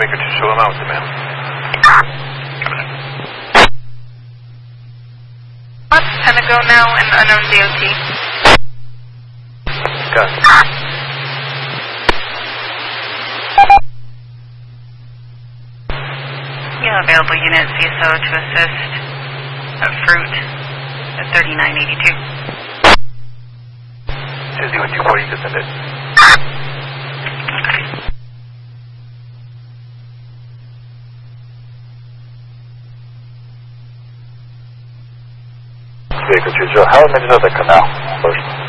Baker 2, show him out with the man. Time to go now in unknown DOT. Got it. You have available unit CSO to assist at Fruit at 3982. Susie, when 240, you can send it. Baker 2, how many of the canal first?